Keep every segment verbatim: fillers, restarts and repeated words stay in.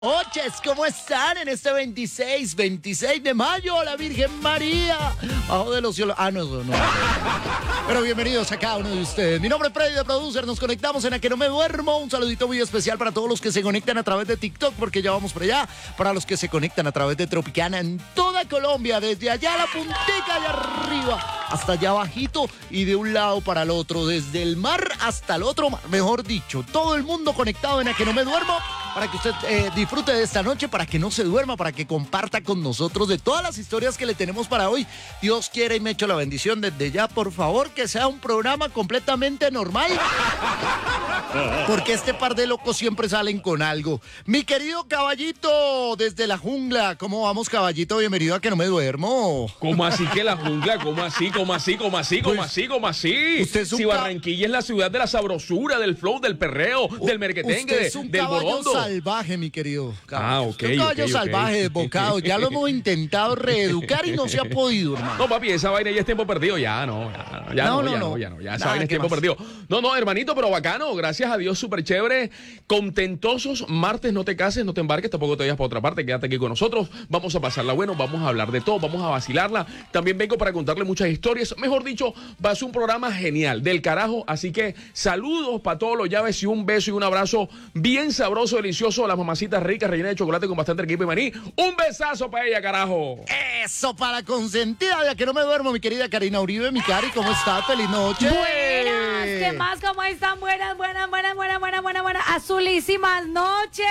Noches, ¿cómo están en este veintiséis, veintiséis de mayo? La Virgen María, bajo de los cielos. Ah, no, no, no. Pero bienvenidos a cada uno de ustedes. Mi nombre es Freddy de Producer, nos conectamos en A Que No Me Duermo. Un saludito muy especial para todos los que se conectan a través de TikTok, porque ya vamos por allá. Para los que se conectan a través de Tropicana en toda Colombia, desde allá a la puntica allá arriba, hasta allá abajito y de un lado para el otro, desde el mar hasta el otro mar, mejor dicho. Todo el mundo conectado en A Que No Me Duermo, para que usted eh, disfrute de esta noche, para que no se duerma, para que comparta con nosotros de todas las historias que le tenemos para hoy. Dios quiera y me echo la bendición desde ya, por favor, que sea un programa completamente normal, porque este par de locos siempre salen con algo. Mi querido Caballito, desde la jungla, ¿cómo vamos, Caballito? Bienvenido a Que No Me Duermo. ¿Cómo así que la jungla? ¿Cómo así? ¿Cómo así? ¿Cómo así? ¿Cómo Pues, así? ¿Cómo así? usted es un Si ca- Barranquilla es la ciudad de la sabrosura, del flow, del perreo, del merquetengue, Usted es un del caballo borondo. salvaje, mi querido. Ah, ok, Usted es un caballo ok, ok. salvaje, desbocado. Ya lo hemos intentado reeducar y no se ha podido, hermano. No, papi, esa vaina ya es tiempo perdido. Ya no, ya no, ya No, no, no, ya no. no, ya no. Ya esa Nada, vaina es ¿qué tiempo más? perdido. No, no, hermanito, pero bacano. Gracias a Dios, súper chévere. Contentosos. Martes, no te cases, no te embarques, tampoco te vayas para otra parte. Quédate aquí con nosotros. Vamos a pasarla bueno, vamos a hablar de todo, vamos a vacilarla. También vengo para contarle muchas historias. Mejor dicho, va a ser un programa genial, del carajo. Así que saludos para todos los llaves y un beso y un abrazo bien sabroso, delicioso a las mamacitas ricas, rellenas de chocolate con bastante equipo y maní. Un besazo para ella, carajo. Eso, para consentida de A Que No Me Duermo, mi querida Karina Uribe, mi Cari, ¿cómo está? Feliz noche. Buenas, ¿qué más? ¿Cómo están? Buenas, buenas, buenas, buenas, buenas, buenas, buenas, azulísimas noches.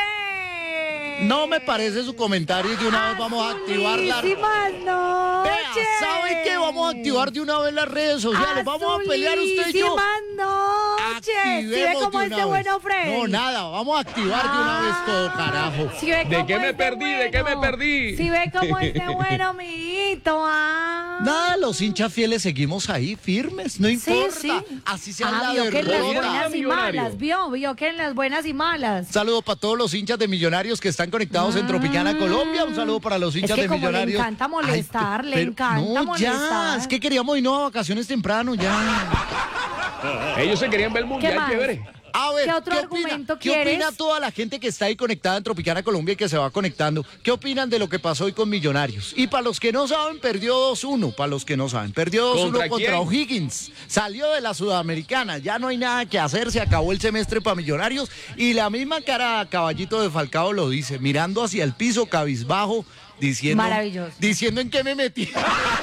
No me parece su comentario y de una vez vamos a activar la... Azulísimas noches. Vea, ¿sabe qué? Vamos a activar de una vez las redes sociales. Vamos a pelear usted y yo. Azulísimas noches. ¿Sí ve Activemos cómo de es una de vez. bueno, Freddy? No, nada, vamos a activar de una vez todo, carajo. ¿Sí ve ¿De cómo qué me es perdí? ¿De qué me bueno? perdí? ¿Sí ve cómo es de bueno, mijito? Ah. Nada, los hinchas fieles seguimos ahí, firmes, no Sí, importa. sí. Así sea Ah, la vio que en las derrota. buenas y Millonario. malas, vio, vio que en las buenas y malas. Un saludo para todos los hinchas de Millonarios que están conectados en Tropicana, Colombia. Un saludo para los hinchas que de como le Millonarios. encanta molestar, le encanta no, molestar. ya, es que queríamos irnos a vacaciones temprano, ya. Ellos se querían ver el mundial, más? chévere. A ver, ¿Qué otro opina, argumento ¿qué quieres? opina toda la gente que está ahí conectada en Tropicana Colombia y que se va conectando? ¿Qué opinan de lo que pasó hoy con Millonarios? Y para los que no saben, perdió dos uno. Para los que no saben, perdió dos uno ¿Contra contra quién? O'Higgins. Salió de la Sudamericana. Ya no hay nada que hacer. Se acabó el semestre para Millonarios. Y la misma cara Caballito de Falcao lo dice, mirando hacia el piso, cabizbajo, diciendo... Maravilloso. Diciendo en qué me metí.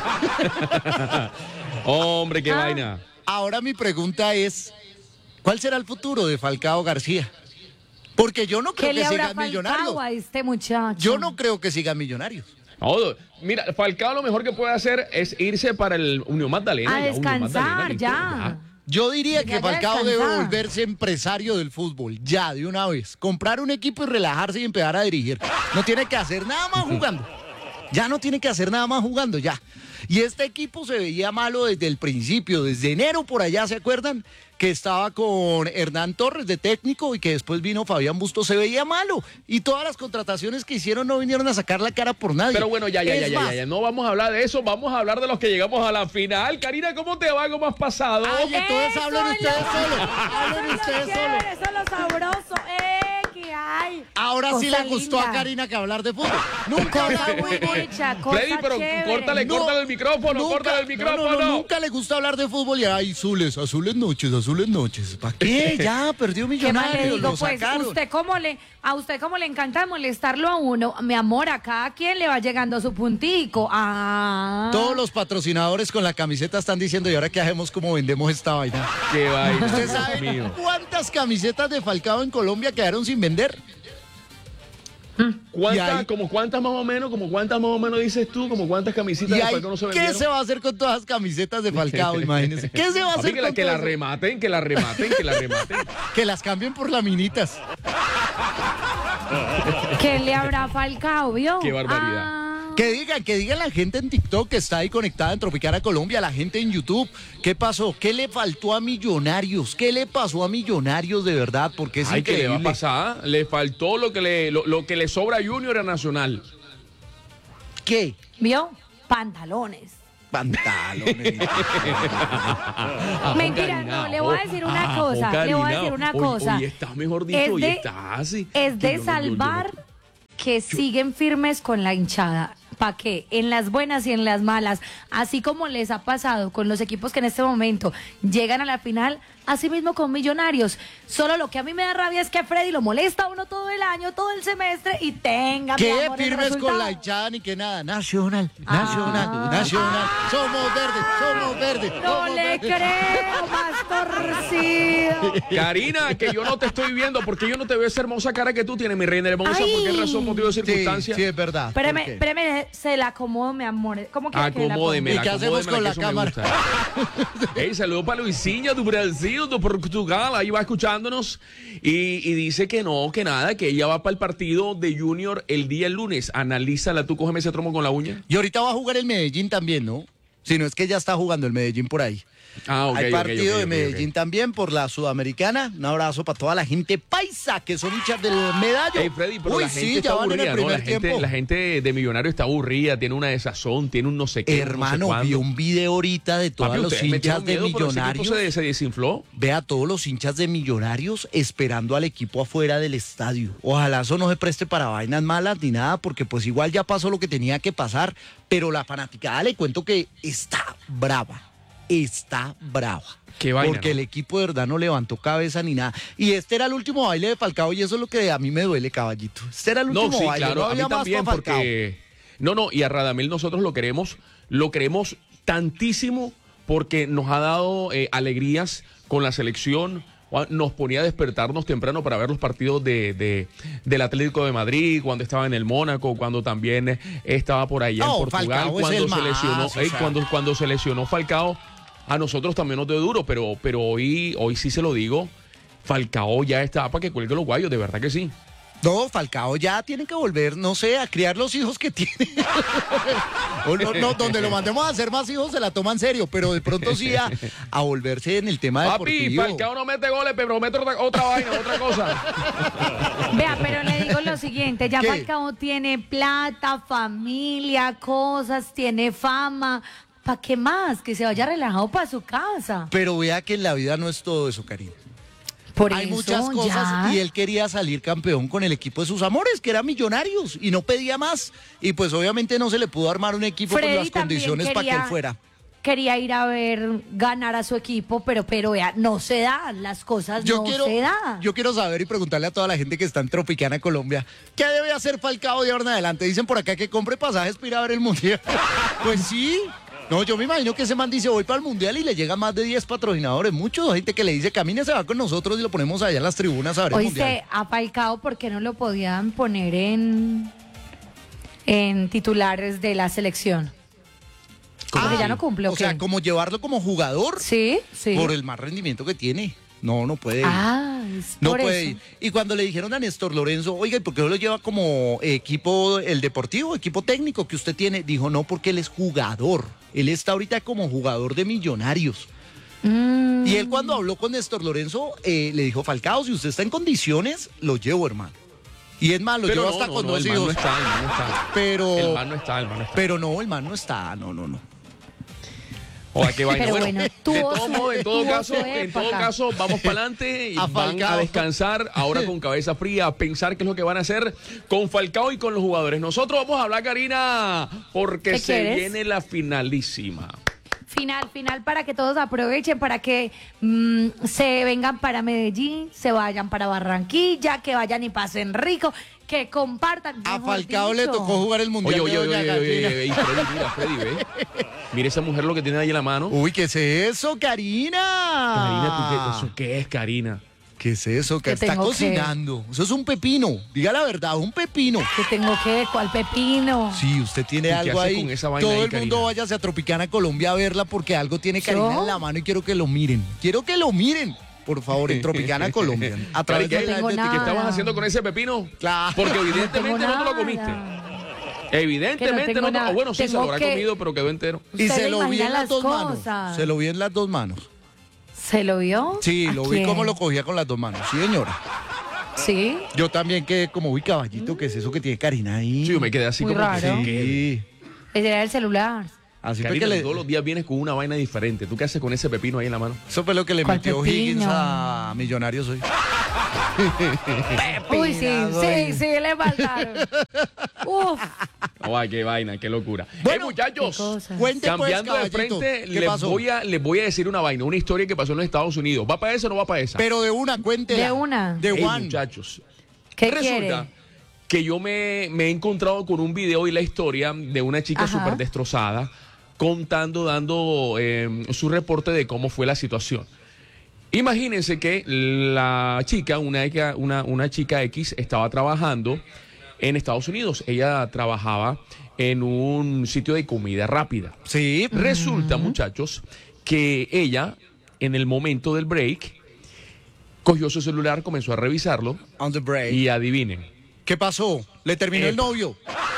Hombre, qué Ah. vaina. Ahora mi pregunta es, ¿cuál será el futuro de Falcao García? Porque yo no creo ¿Qué que le habrá sigan Millonarios. faltado a este muchacho? Yo no creo que sigan Millonarios. No, mira, Falcao lo mejor que puede hacer es irse para el Unión Magdalena. A ya, Unión descansar, Magdalena, listo, ya. Yo diría Ya que ya Falcao debe descansada. volverse empresario del fútbol, ya, de una vez. Comprar un equipo y relajarse y empezar a dirigir. No tiene que hacer nada más jugando. Ya no tiene que hacer nada más jugando, ya. Y este equipo se veía malo desde el principio, desde enero por allá, ¿se acuerdan? Que estaba con Hernán Torres de técnico y que después vino Fabián Bustos, se veía malo. Y todas las contrataciones que hicieron no vinieron a sacar la cara por nadie. Pero bueno, ya, ya, Es ya, ya, más, ya, ya. No vamos a hablar de eso, vamos a hablar de los que llegamos a la final. Karina, ¿cómo te va? ¿Cómo has pasado? Ay, entonces Eso hablen es ustedes lo- solos. Eso Hablen es lo ustedes chévere, solos. Eso es lo sabroso, eh, que hay. Ahora sí Cosa le gustó linda. a Karina que hablar de fútbol. Nunca Cosa habla de muy fútbol. hecha, cosa Freddy, pero chévere. córtale, No, córtale el micrófono, nunca- córtale el no, micrófono. No, no, nunca le gusta hablar de fútbol y ay, azules, azules noches, azules noches. ¿Para qué? Ya, perdió ¿Qué más le Millonarios, digo? lo Pues sacaron. usted como le, a usted como le encanta molestarlo a uno, mi amor, a cada quien le va llegando su puntico. Ah. Todos los patrocinadores con la camiseta están diciendo, ¿y ahora qué hacemos? ¿Cómo vendemos esta vaina? Qué vaina, ¿Usted Dios sabe mío. cuántas camisetas de Falcao en Colombia quedaron sin vender? Y ¿Cuántas, ahí- como cuántas más o menos, como cuántas más o menos dices tú, como cuántas camisetas ¿Y de ahí Falcao no se qué vendieron? se va a hacer con todas las camisetas de Falcao? Imagínense. ¿Qué se va a Papi, hacer que la, con que todo la eso? rematen, que la rematen, que la rematen. Que las cambien por laminitas. ¿Qué le habrá Falcao, vio? Qué barbaridad. Ah. Que digan, que digan la gente en TikTok que está ahí conectada en Tropicana Colombia, la gente en YouTube. ¿Qué pasó? ¿Qué le faltó a Millonarios? ¿Qué le pasó a Millonarios de verdad? Porque es Ay, ¿qué le increíble. va a pasar? Le faltó lo que le, lo, lo que le sobra a Junior a Nacional. ¿Qué? ¿Vio? Pantalones. Pantalones. Mentira, no, le voy a decir una cosa, le voy a decir una cosa. Hoy, estás mejor dicho, Es hoy de- estás así. Es que de yo no- yo- yo no- salvar que siguen firmes con la hinchada. ¿Para qué? En las buenas y en las malas, así como les ha pasado con los equipos que en este momento llegan a la final, así mismo con Millonarios. Solo lo que a mí me da rabia es que a Freddy lo molesta a uno todo el año, todo el semestre y tenga mi ¿Qué amor, el firmes con resultado. la hinchada ni que nada? Nacional, Ah. nacional, nacional. Somos verdes, somos verdes. No somos le verdes. creo, más torcido. Karina, que yo no te estoy viendo porque yo no te veo esa hermosa cara que tú tienes, mi reina hermosa. Ay. ¿Por qué razón, motivo de Sí, circunstancia? sí, es verdad. ¿Por Espéreme, qué? espéreme, se la acomodo, mi amor. ¿Cómo que que la Acomódeme, ¿Y qué hacemos con la cámara? Hey, saludo para Luisinha do Brasil, do Portugal, ahí va escuchándonos y, y dice que no, que nada, que ella va para el partido de Junior el día lunes. Analízala, tú cógeme ese tromo con la uña. Y ahorita va a jugar el Medellín también, ¿no? Si no es que ya está jugando el Medellín por ahí. Ah, ok, Hay ok, partido ok, de ok, Medellín ok. también por la Sudamericana. Un abrazo para toda la gente paisa que son hinchas del medallo. Hey, Freddy, pero Uy, la gente sí, está ya van en el aburrida, ¿no? primer La gente, tiempo. la gente de Millonario está aburrida, tiene una desazón, tiene un no sé qué. Hermano, un no sé vi cuándo. un video ahorita de todos Papi, los ustedes metieron hinchas de miedo, pero ese equipo Millonarios. se, se desinfló. Ve a todos los hinchas de Millonarios esperando al equipo afuera del estadio. Ojalá eso no se preste para vainas malas ni nada, porque pues igual ya pasó lo que tenía que pasar, pero la fanaticada le cuento que está brava, está brava. Qué vaina, porque ¿no? el equipo de verdad no levantó cabeza ni nada. Y este era el último baile de Falcao y eso es lo que a mí me duele, caballito. Este era el último No, sí, baile, claro, no a mí había más también pa' Falcao. porque... No, no, y a Radamel nosotros lo queremos, lo queremos tantísimo porque nos ha dado eh, alegrías con la selección, nos ponía a despertarnos temprano para ver los partidos de, de- del Atlético de Madrid, cuando estaba en el Mónaco, cuando también eh, estaba por allá No, en Portugal, Falcao es cuando el se lesionó, más, o ey, sea. cuando, cuando se lesionó Falcao, a nosotros también nos dio duro, pero, pero hoy, hoy sí se lo digo, Falcao ya está para que cuelgue los guayos, de verdad que sí. No, Falcao ya tiene que volver, no sé, a criar los hijos que tiene. O no, no, donde lo mandemos a hacer más hijos se la toma en serio, pero de pronto sí a, a volverse en el tema Papi, deportivo. Falcao no mete goles, pero mete otra, otra vaina, otra cosa. Vea, pero le digo lo siguiente, ya ¿Qué? Falcao tiene plata, familia, cosas, tiene fama. ¿Para qué más? Que se vaya relajado para su casa. Pero vea que en la vida no es todo eso, Karim. Por Hay eso, muchas cosas ya. y él quería salir campeón con el equipo de sus amores, que era Millonarios, y no pedía más. Y pues obviamente no se le pudo armar un equipo Freddy con las también condiciones para que quería- él fuera. Quería ir a ver ganar a su equipo, pero, pero vea, no se da, las cosas Yo no quiero, se dan. yo quiero saber y preguntarle a toda la gente que está en Tropicana, Colombia, ¿qué debe hacer Falcao de ahora en adelante? Dicen por acá que compre pasajes para ir a ver el Mundial. Pues sí. No, yo me imagino que ese man dice, voy para el Mundial y le llegan más de diez patrocinadores. Mucha gente que le dice, camine, se va con nosotros y lo ponemos allá en las tribunas a ver el Mundial. Oíste, a Falcao, ¿por qué no lo podían poner en, en titulares de la selección? Porque Ah, ya no cumple, ¿o O qué? sea, como llevarlo como jugador Sí, sí. por el más rendimiento que tiene. No, no puede ir. Ah, es No por puede eso. ir. Y cuando le dijeron a Néstor Lorenzo, oiga, ¿y por qué no lo lleva como equipo, el deportivo, equipo técnico que usted tiene? Dijo, no, porque él es jugador. Él está ahorita como jugador de Millonarios. Mm, Y él cuando habló con Néstor Lorenzo, eh, le dijo, Falcao, si usted está en condiciones, lo llevo, hermano. Y es más, lo Pero llevo no, hasta no, con no, dos el man hijos. no está, el man no está. Pero, El man no está, el man no está. pero no, el man no está, no, no, no. Joder, qué vaina. Pero Bueno, bueno, de tuvo todo su- modo, en todo tuvo caso, su en todo época. caso, vamos para adelante y A van Falcao. a descansar ahora con cabeza fría, a pensar qué es lo que van a hacer con Falcao y con los jugadores. Nosotros vamos a hablar, Karina, porque ¿Qué se quieres? viene la finalísima. Final, final para que todos aprovechen, para que mm, se vengan para Medellín, se vayan para Barranquilla, que vayan y pasen rico, que compartan. A mejor Falcao le dicho. tocó jugar el Mundial Oye, de oye, oye, Doña oye, oye, Gallina. oye, y Freddy, mira, Freddy, ve. Mira esa mujer lo que tiene ahí en la mano. Uy, ¿qué es eso, Karina? Karina, ¿tú qué, ¿eso qué es, Karina? ¿Qué es eso? Que ¿Qué está tengo que- cocinando. Eso es un pepino. Diga la verdad, un pepino. Que tengo que ver, ¿cuál pepino? Sí, usted tiene ¿Y qué algo hace ahí. con esa vaina Todo ahí, el mundo Karina? váyase a Tropicana, Colombia a verla porque algo tiene Karina ¿Yo? en la mano y quiero que lo miren. Quiero que lo miren, por favor, en Tropicana, Colombia. A través Cari, de ¿qué- la tengo ¿Qué nada. estabas haciendo con ese pepino? Claro. Porque No evidentemente tengo no te lo nada. comiste. Evidentemente Que no no, tengo te lo... nada. Bueno, sí, se Tengo lo habrá que- comido, pero quedó entero. Y Usted se le lo vi imagina en las las dos cosas. manos. Se lo vi en las dos manos. ¿Se lo vio? Sí, ¿A lo vi quién? como lo cogía con las dos manos. Sí, señora. Sí. Yo también quedé como, uy, caballito, ¿qué es eso que tiene Karina ahí? Sí, yo me quedé así Muy como raro. que... ¿qué? Sí. Ese era el celular. Así fue Karina, que le... todos los días vienes con una vaina diferente. ¿Tú qué haces con ese pepino ahí en la mano? Eso fue lo que le ¿Cuál metió pepino? Higgins a Millonarios hoy. Uy, sí, sí, sí, le faltaron. Uf. Ay, qué vaina, qué locura. Bueno, Eh, muchachos, qué cosa. Cuente, pues, cambiando de caballito, frente, ¿qué les pasó? voy, a, les voy a decir una vaina, una historia que pasó en los Estados Unidos. ¿Va para esa o no va para esa? Pero de una, cuéntela. De una. De Ey, one. muchachos, ¿Qué resulta quiere? que yo me, me he encontrado con un video y la historia de una chica Ajá. súper destrozada contando, dando eh, su reporte de cómo fue la situación. Imagínense que la chica, una, una, una chica X, estaba trabajando en Estados Unidos. Ella trabajaba en un sitio de comida rápida. Sí. Resulta, muchachos, que ella, en el momento del break, cogió su celular, comenzó a revisarlo On the break. y adivinen, ¿Qué pasó? ¿Le terminó el Epa. novio?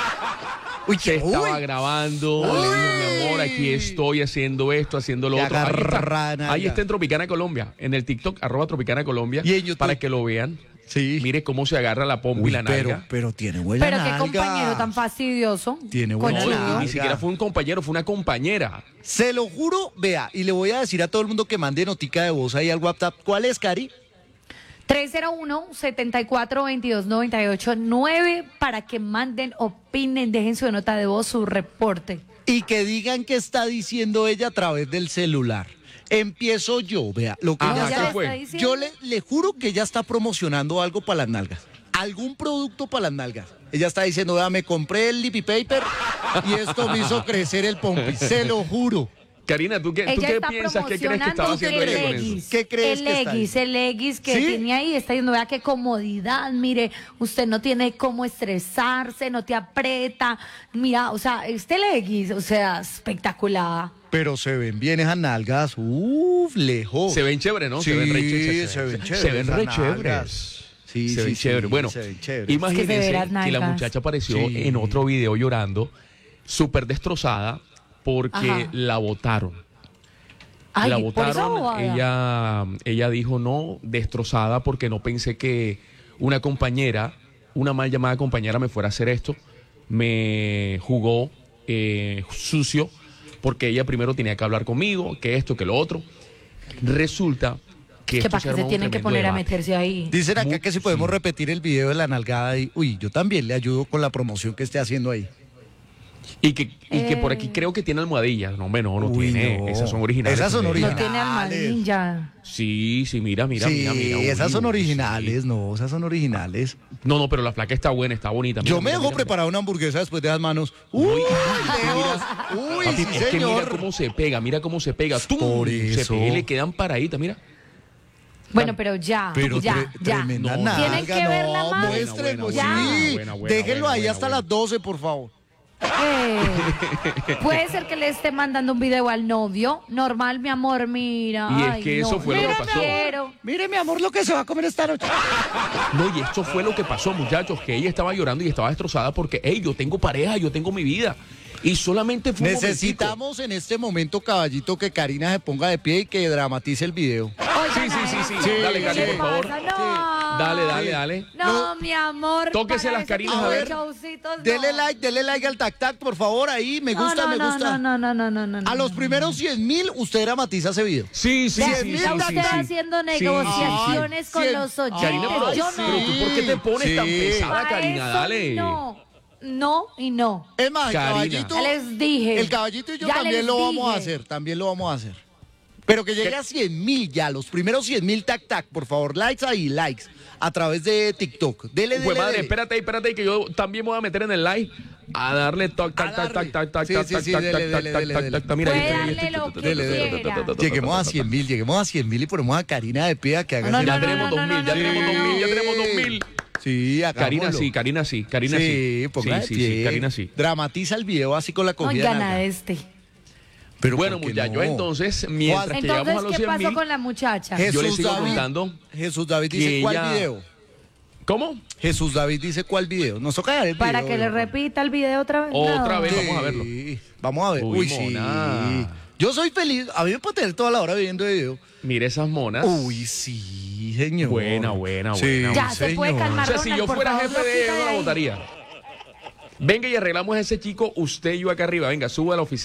Uy, se estaba uy. grabando, le dijo, mi amor, aquí estoy haciendo esto, haciendo lo Qué otro. Ahí agarrada, está, ahí nalga. está en Tropicana Colombia, en el TikTok, arroba Tropicana Colombia, Y en YouTube. para que lo vean. Sí. Mire cómo se agarra la pompa Uy, y la pero, nalga. pero tiene buena Pero qué nalga. compañero tan fastidioso. Tiene No, buena y nalga. ni siquiera fue un compañero, fue una compañera. Se lo juro, vea, y le voy a decir a todo el mundo que mande notica de voz ahí al WhatsApp. ¿Cuál es, Cari? tres cero uno, siete cuatro, dos dos nueve ocho nueve para que manden, opinen, dejen su nota de voz, su reporte. Y que digan qué está diciendo ella a través del celular. Empiezo yo, vea, lo que Ajá, ella ¿qué está- fue? está diciendo? Yo le, le juro que ella está promocionando algo para las nalgas. Algún producto para las nalgas. Ella está diciendo, vea, me compré el lippy paper y esto me hizo crecer el pompi. Se lo juro. Karina, ¿tú qué, tú Ella qué está piensas? ¿Qué crees que estaba promocionando haciendo el ella con eso? leggings. ¿Qué crees el que está leggings, el leggings que ¿Sí? tiene ahí, está diciendo, vea qué comodidad, mire, usted no tiene cómo estresarse, no te aprieta, mira, o sea, este leggings, o sea, espectacular. Pero se ven bien esas nalgas. Uf, lejos. Se ven chévere, ¿no? Sí, se ven re chéveres. se ven Se chéveres ven esas re nalgas. chéveres. Sí, se sí, ven sí, chéveres. Bueno, se ven chéveres. Es que se imagínense ven las que la nalgas. muchacha apareció Sí. en otro video llorando, súper destrozada, porque Ajá. la botaron. Ay, la por esa botaron, bobada. ella, ella dijo no, destrozada, porque no pensé que una compañera, una mal llamada compañera me fuera a hacer esto. Me jugó eh, sucio, porque ella primero tenía que hablar conmigo, que esto, que lo otro. Resulta que Que esto para que armó se un tienen que tremendo poner a debate. meterse ahí. Dicen acá Muy- que si podemos sí. repetir el video de la nalgada y uy, yo también le ayudo con la promoción que esté haciendo ahí. Y que, y que por Eh. aquí creo que tiene almohadillas. No, hombre, no, no Uy, tiene. no. Esas son originales. Esas son que me No digan. originales. tiene alma ninja. Sí, sí, mira, mira, sí, mira, mira. esas Uy, son uy, originales, sí. no, esas son originales. No, no, pero la flaca está buena, está bonita. Mira, Yo me mira, dejo mira, mira. preparar una hamburguesa después de las manos. Uy, Uy, lejos. Uy, Papi, sí, es que mira señor. cómo se pega, mira cómo se pega. ¡Tum! Por Se eso. pega y le quedan paraditas, mira. Bueno, pero ya, Pero ya, tre- ya. tremenda No, nalga, Tienen que verla no, más. muéstrenos, Buena, buena, sí. buena, buena, Déjenlo buena, ahí buena, hasta buena. las doce, por favor. Eh, puede ser que le esté mandando un video al novio. Normal, mi amor, mira. Y es Ay, que no. eso fue lo que Mira, pasó. quiero. Mire, mi amor, lo que se va a comer esta noche. No, y esto fue lo que pasó, muchachos, que ella estaba llorando y estaba destrozada porque, hey, yo tengo pareja, yo tengo mi vida. Y solamente fue un Necesitamos en este momento, caballito, que Karina se ponga de pie y que dramatice el video. Oigan, Sí, sí, sí, sí. a Sí, Dale, ¿qué Cari, le por favor. pasa? No. Dale, dale, Sí. dale. No, mi amor. Tóquese para las ese carinas, tipo a de ver. showcitos, no. Dele like, dele like al tac tac, por favor, ahí. Me No, gusta, no, me no, gusta. No, no, no, no, no, no. A los no. primeros cien mil, usted dramatiza ese video. Sí, sí, Vea, sí, mira sí, usted sí, sí. haciendo Sí. negociaciones Ay, con cien- los oyentes. Karina, pero, Yo pero no. tú, ¿por qué te pones tan Sí. pesada, A Karina? eso Dale. No, no y no. Es más, el Karina. caballito. Ya les dije. El caballito y yo Ya también les lo vamos a dije. hacer, también lo vamos a hacer. Pero que llegue a cien mil ya, los primeros cien mil tac tac, por favor, likes ahí, likes, a través de TikTok. Dele, dele, Pues madre, dele. espérate ahí, espérate ahí, que yo también me voy a meter en el live a darle toc, tac, A tac, darle. tac, tac, tac, Sí, tac, sí, tac, sí, tac, dele, tac, dele, tac, dele, tac, dele. tac, tac, mira, Puede ahí está, ahí darle está. lo que Dele, dele, quiera. Lleguemos a cien mil, lleguemos a cien mil y ponemos a Karina de pie a que haga No, ese no, Ya no, video. tenemos no, dos no, mil, ya no, tenemos no, dos mil, ya Sí. tenemos dos mil. Sí, hagámoslo. Karina sí, Karina sí, Karina sí. Sí, ponga de Sí, sí, pie. sí, Karina sí. Dramatiza el video así con la No cogida. de gana nalga. este. Pero Bueno, ¿por qué muchachos, no? entonces, mientras que llegamos a Entonces, los ¿qué cien pasó mil, con la muchacha? Jesús yo les sigo David, contando Jesús David dice que cuál ella- video. ¿cómo? Jesús David dice cuál video. Nos toca dar el Para video, que le ¿no? repita el video otra vez. Otra No. vez. Vamos a verlo. Sí, vamos a ver. Uy, Uy, sí. mona. Yo soy feliz. A mí me puede tener toda la hora viendo el video. Mire esas monas. Uy, sí, señor. Buena, buena, Sí, buena. Ya, se puede señor. calmar. O sea, si Ronald, yo por fuera favor, jefe lo de quita él, de no la ahí. votaría. Venga y arreglamos a ese chico, usted y yo acá arriba. Venga, suba a la oficina.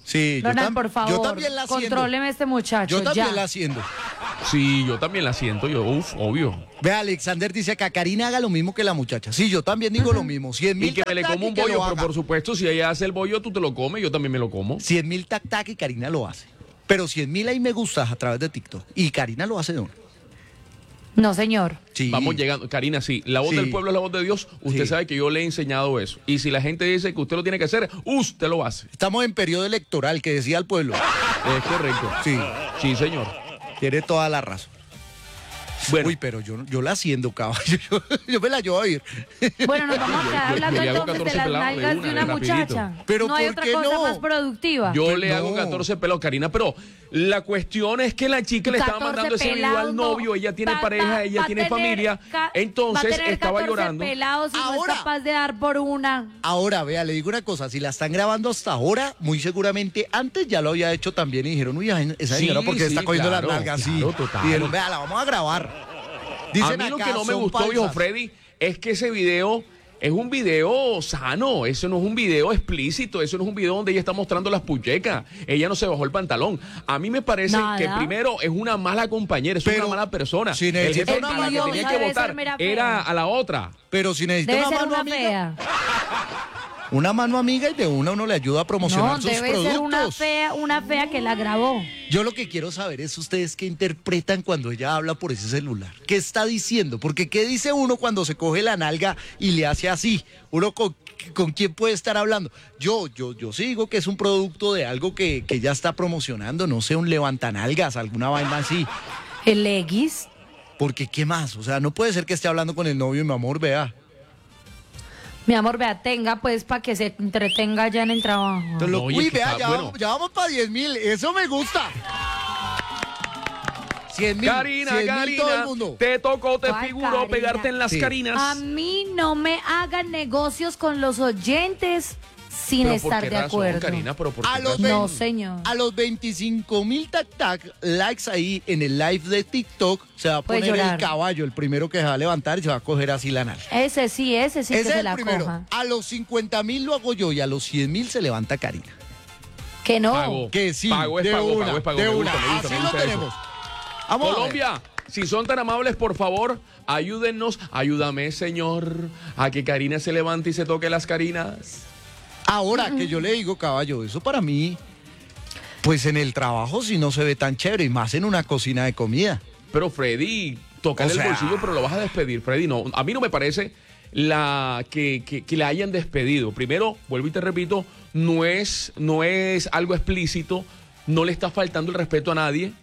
Sí, yo, Ronald, tam- por favor, yo también la haciendo. contróleme a este muchacho. Yo también ya. la haciendo. Sí, yo también la siento, yo, uf, obvio. Ve, Alexander dice que a Karina haga lo mismo que la muchacha. Sí, yo también digo lo mismo. cien mil Y que me le como un bollo, pero por supuesto, si ella hace el bollo, tú te lo comes, yo también me lo como. cien mil tac tac y Karina lo hace. Pero cien mil ahí me gustas a través de TikTok. Y Karina lo hace de una. No, señor. Sí. Vamos llegando. Karina, sí, la voz Sí. del pueblo es la voz de Dios. Usted Sí. sabe que yo le he enseñado eso. Y si la gente dice que usted lo tiene que hacer, usted lo hace. Estamos en periodo electoral, que decía el pueblo. Es correcto. Sí, Sí, señor. tiene toda la razón. Bueno, Uy, pero yo, yo la haciendo, caballo. Yo, yo me la llevo a ir. Bueno, nos vamos a quedar yo- hablando yo le hago entonces de catorce las pelados de nalgas una, de una de rapidito. muchacha. Pero no hay ¿por otra qué cosa no? más productiva. yo Pues le no. hago catorce pelos, Karina, pero la cuestión es que la chica le estaba catorce mandando ese video pelados, al no. novio, ella tiene Va- pareja, va- ella va a tiene tener familia, ca- entonces va a tener estaba catorce llorando. pelados y no Ahora. es capaz de dar por una. Ahora, vea, le digo una cosa. Si la están grabando hasta ahora, muy seguramente antes ya lo había hecho también. Y dijeron, uy, esa Sí, señora, porque sí, está cogiendo claro, las nalgas así. claro, total. Y dijeron, vea, la vamos a grabar. Dicen A mí lo acá, que no me son gustó, viejo falsas. Freddy, es que ese video es un video sano, eso no es un video explícito, eso no es un video donde ella está mostrando las puchecas, ella no se bajó el pantalón. A mí me parece Nada. que primero es una mala compañera, es Pero, una mala persona. si el necesita jefe una a la que mano tenía amiga, que debe votar ser mera fea. era a la otra. Pero si necesita Debe una ser mano una amiga, fea. una mano amiga y de una uno le ayuda a promocionar No, sus debe productos. ser una fea, una fea que la grabó. Yo lo que quiero saber es ustedes qué interpretan cuando ella habla por ese celular. ¿Qué está diciendo? Porque ¿qué dice uno cuando se coge la nalga y le hace así? Uno con, con quién puede estar hablando. Yo, yo, yo sí digo que es un producto de algo que, que ella está promocionando, no sé, un levantanalgas, alguna vaina así. El Legis. Porque ¿qué más? O sea, no puede ser que esté hablando con el novio y mi amor, vea. Mi amor, vea, tenga pues para que se entretenga ya en el trabajo. Entonces, lo- Oye, uy, que vea, está ya, bueno. vamos, ya vamos para diez mil, eso me gusta. cien mil, Karina, cien mil todo el Karina, mundo. te tocó, te ¿Cuál figuró Karina? pegarte en las Sí. carinas. A mí no me hagan negocios con los oyentes sin ¿Pero por estar qué de razón, acuerdo. Karina? ¿Pero por A qué los, razón? vein- No, señor. a los veinticinco mil tac tac likes ahí en el live de TikTok se va a Puede poner llorar. el caballo, el primero que se va a levantar y se va a coger así la nalga. Ese sí, ese sí que Ese se es el la primero. coja. A los cincuenta mil lo hago yo y a los cien mil se levanta Karina. Que no. Pago. Que sí, Pago es de pago, una, pago es pago. de Me una. gusta, me gusta, Así me lo gusta eso. tenemos. Vamos a ver. Colombia, si son tan amables, por favor, ayúdennos, ayúdame, señor, a que Karina se levante y se toque las carinas. Ahora que yo le digo, caballo, eso para mí, pues en el trabajo sí no se ve tan chévere y más en una cocina de comida. Pero Freddy, tocar O el sea- bolsillo, pero lo vas a despedir, Freddy. No, a mí no me parece la que, que, que la hayan despedido. Primero, vuelvo y te repito, no es, no es algo explícito, no le está faltando el respeto a nadie.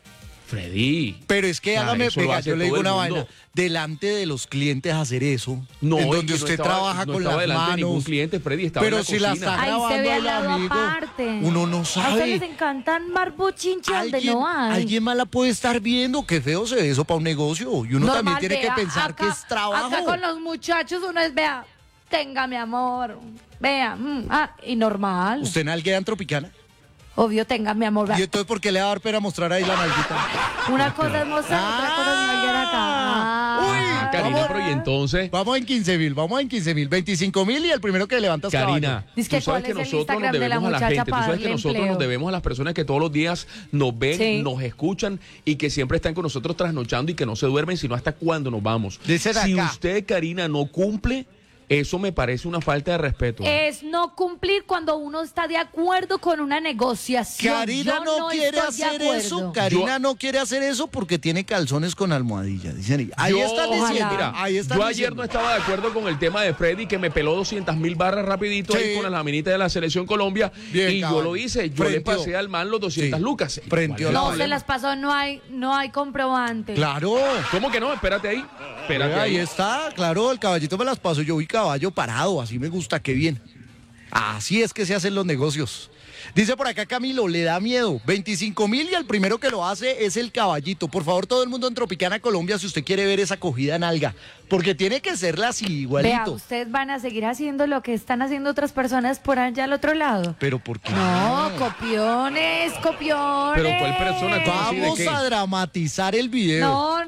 Freddy. Pero es que O sea, hágame, eso lo venga, hace yo le digo todo el una mundo. vaina, delante de los clientes hacer eso, No, en es donde que no usted estaba- trabaja no con estaba las delante de ningún manos. cliente, Freddy, estaba Pero en la si la cocina. está Ahí se grabando ve al el lado amigo, aparte. uno no A ustedes les sabe. encantan marbochinche donde Alguien, no hay. alguien más la puede estar viendo, qué feo se ve eso para un negocio. Y uno también Normal, tiene vea, que pensar acá- que es trabajo. Acá con los muchachos uno es, vea, tenga mi amor, vea, mm, ah, y normal. ¿Usted nalguea en Tropicana? Obvio, tenga mi amor, vea. ¿Y entonces por qué le va a dar pena mostrar ahí la nalguita? Una cosa es mostrar, otra cosa es nalguear acá. Ah, Ah, uy, Karina, vamos- pero y entonces, Vamos en quince mil, vamos en quince mil, veinticinco mil y el primero que levantas Karina, Dice que tú sabes cuál que es el nosotros nos Instagram de la debemos a la muchacha gente, tú para sabes que darle nosotros empleo. nos debemos a las personas que todos los días nos ven, Sí. nos escuchan y que siempre están con nosotros trasnochando y que no se duermen sino hasta cuando nos vamos. Dice de Si acá. usted, Karina, no cumple, eso me parece una falta de respeto. Es no cumplir cuando uno está de acuerdo con una negociación. Karina Yo no, quiere estoy de hacer acuerdo. eso. Karina Yo- no quiere hacer eso porque tiene calzones con almohadilla. Dicen, ahí Yo- están Ojalá. diciendo. Mira, ahí están yo ayer diciendo. no estaba de acuerdo con el tema de Freddy que me peló doscientas mil barras rapidito Sí. ahí con la laminita de la Selección Colombia Bien, y yo caballo. lo hice, yo le Frenteó. pasé al man los doscientas Sí. lucas. Frenteó ¿Cuál es el la No, Vale. se las pasó, no hay, no hay comprobante. Claro. ¿Cómo que no? Espérate ahí. Espérate Ahí ahí. está, claro, el caballito me las paso. Yo vi caballo parado, así me gusta, qué bien. Así es que se hacen los negocios. Dice por acá Camilo, le da miedo. veinticinco mil y el primero que lo hace es el caballito. Por favor, todo el mundo en Tropicana, Colombia, si usted quiere ver esa cogida nalga. Porque tiene que serla así, Vea, igualito. ustedes van a seguir haciendo lo que están haciendo otras personas por allá al otro lado. Pero ¿por qué? No, copiones, copiones. Pero ¿cuál persona? ¿Cómo así de Vamos qué? a dramatizar el video. No, no, no,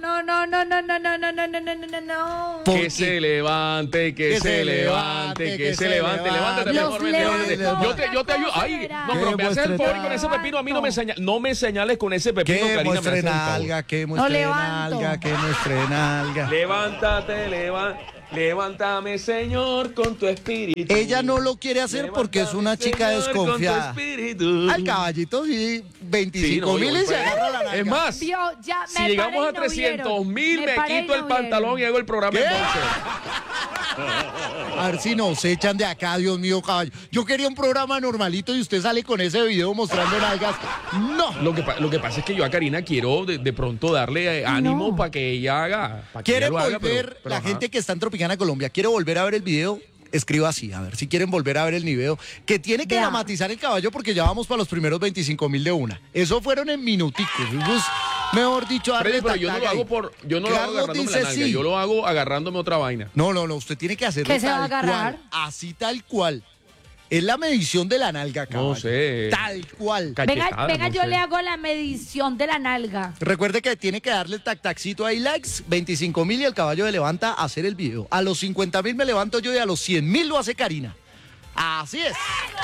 no, no, no, no, no, no, no, no, no, no, no. ¿Por Que qué? se levante, que, Que se, se levante, levante, que, que se se levante. levante. Levántate, Los mejor, vente, levántate. levanto Yo te, yo te ayudo. Ay, poderá. no, pero Que me hace el muestre favor y con ese pepino. A mí no me, seña, no me señales con ese pepino, Que Karina. Me muestre hace el favor. nalga, que muestre levanto. nalga, que muestre nalga. Levántate, leva, levántame, Señor, con tu espíritu. Ella no lo quiere hacer porque es una Levántame, chica Señor, desconfiada. con tu espíritu. Al caballito sí, veinticinco Sí, no, mil yo y voy se para agarra la nalga. Es más, Vio, ya, si me llegamos paré a y no trescientos vieron. mil, me, paré y quito no el pantalón y vieron. hago el programa ¿Qué? en boxer. A ver si nos echan de acá, Dios mío, caballo. Yo quería un programa normalito y usted sale con ese video mostrando nalgas. No. Lo que, pa- lo que pasa es que yo a Karina quiero de, de pronto darle eh, ánimo No. para que ella haga. pa' que ¿Quiere ella lo haga, volver, pero- pero la ajá. gente que está en Tropicana Colombia, quiere volver a ver el video? Escriba así, a ver si quieren volver a ver el video, que tiene que Vea. dramatizar el caballo porque ya vamos para los primeros veinticinco mil de una. Eso fueron en minuticos. Eso es, mejor dicho, darle Freddy, pero yo no lo tacaga ahí. hago por, yo no lo hago Carlos agarrándome dice la nalga, sí. yo lo hago agarrándome otra vaina. No, no, no, usted tiene que hacerlo ¿Qué se va a tal agarrar? cual, así tal cual. Es la medición de la nalga, caballo. No sé. Tal cual. Venga, Cachetada, venga, no yo sé. le hago la medición de la nalga. Recuerde que tiene que darle el tac-tacito ahí, likes, veinticinco mil y el caballo le levanta a hacer el video. A los cincuenta mil me levanto yo y a los cien mil lo hace Karina. Así es.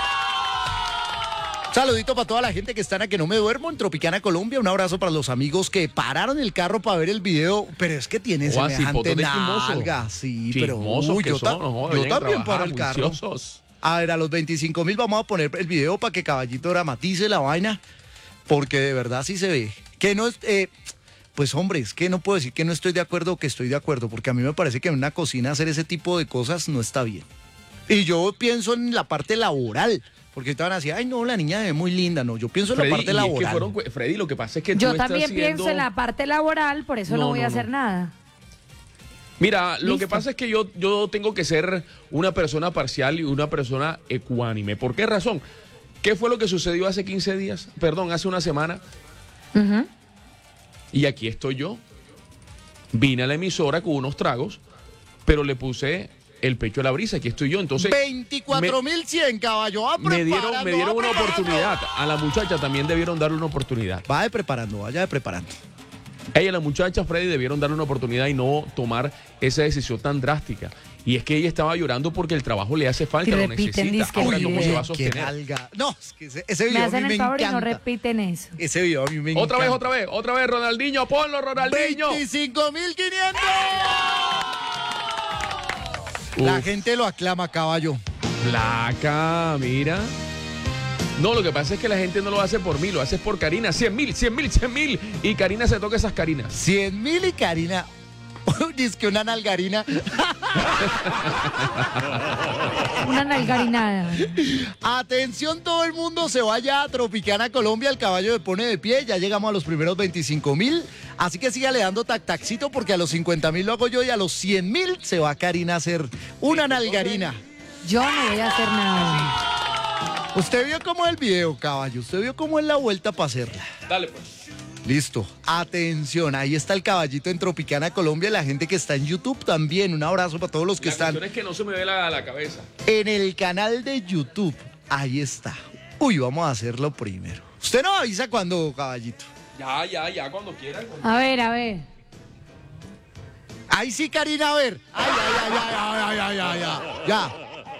Saludito para toda la gente que está en A Que No Me Duermo en Tropicana, Colombia. Un abrazo para los amigos que pararon el carro para ver el video. Pero es que tiene O así, semejante fotos de chismosos. nalga. Sí, pero Chismosos uy, que yo, son, ta- no jodas, yo vayan a también paro trabajar, el carro. juiciosos. A ver, a los veinticinco mil vamos a poner el video para que Caballito dramatice la vaina, porque de verdad sí se ve. Que no es, eh, pues hombre, es que no puedo decir que no estoy de acuerdo o que estoy de acuerdo, porque a mí me parece que en una cocina hacer ese tipo de cosas no está bien. Y yo pienso en la parte laboral, porque estaban así, ay no, la niña se ve muy linda, no, yo pienso en Freddy, la parte y es que laboral. fueron cu- Freddy, lo que pasa es que Yo tú estás también haciendo- pienso en la parte laboral, por eso no, No, voy no, a hacer no. nada. Mira, lo que Listo. pasa es que yo, yo tengo que ser una persona parcial y una persona ecuánime. ¿Por qué razón? ¿Qué fue lo que sucedió hace quince días? Perdón, hace una semana. Ujú. Y aquí estoy yo. Vine a la emisora con unos tragos, pero le puse el pecho a la brisa. Aquí estoy yo. Entonces, veinticuatro mil cien, caballo. Va me dieron, preparando, me dieron va una preparando. oportunidad. A la muchacha también debieron darle una oportunidad. Vaya preparando, vaya preparando. Ella, la muchacha Freddy, debieron darle una oportunidad y no tomar esa decisión tan drástica. Y es que ella estaba llorando porque el trabajo le hace falta, Y lo repiten, necesita. dizque Ahora, el ¿cómo se video. va a Qué sostener? nalga. No, es que ese, ese Me video a hacen mí me el favor y encanta. no repiten eso. Ese video a mí me Otra encanta. vez, otra vez, otra vez, Ronaldinho, ponlo, Ronaldinho. veinticinco mil quinientos. La Uf. gente lo aclama, caballo. Placa, mira. No, lo que pasa es que la gente no lo hace por mí, lo hace por Karina. cien mil, cien mil, cien mil. Y Karina se toca esas Karinas. cien mil y Karina. Dice que una nalgarina. Una nalgarinada. Atención, todo el mundo se vaya a Tropicana, Colombia. El caballo se pone de pie. Ya llegamos a los primeros veinticinco mil. Así que sígale dando tac-tacito porque a los cincuenta mil lo hago yo y a los cien mil se va Karina a hacer una nalgarina. Yo no voy a hacer nada. Usted vio cómo es el video, caballo. Usted vio cómo es la vuelta para hacerla. Dale, pues. Listo. Atención, ahí está el caballito en Tropicana, Colombia. La gente que está en YouTube también. Un abrazo para todos los que La están cuestión es que no se me ve la, la cabeza. en el canal de YouTube. Ahí está. Uy, vamos a hacerlo primero. Usted no avisa cuando, caballito. Ya, ya, ya, cuando quieran. A ver, a ver. Ahí sí, Karina, a ver. Ay, ay, ay, ay, ay, ay, ay, ay, ya.